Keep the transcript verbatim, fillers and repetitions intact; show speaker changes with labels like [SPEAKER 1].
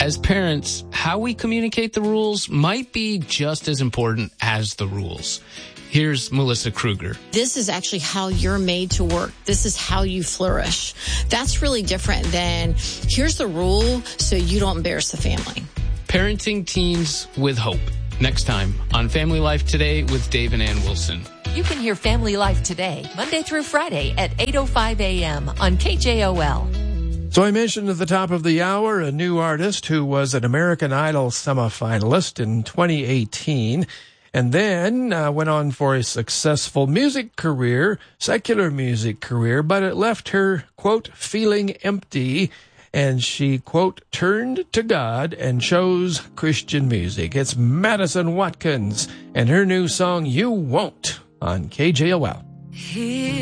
[SPEAKER 1] As parents, how we communicate the rules might be just as important as the rules. Here's Melissa Kruger.
[SPEAKER 2] This is actually how you're made to work. This is how you flourish. That's really different than here's the rule so you don't embarrass the family.
[SPEAKER 1] Parenting teens with hope. Next time on Family Life Today with Dave and Ann Wilson.
[SPEAKER 3] You can hear Family Life Today, Monday through Friday at eight oh five a.m. on K J O L.
[SPEAKER 4] So I mentioned at the top of the hour a new artist who was an American Idol semifinalist in twenty eighteen and then uh, went on for a successful music career, secular music career, but it left her, quote, feeling empty. And she, quote, turned to God and chose Christian music. It's Madison Watkins and her new song, You Won't, on K J O L.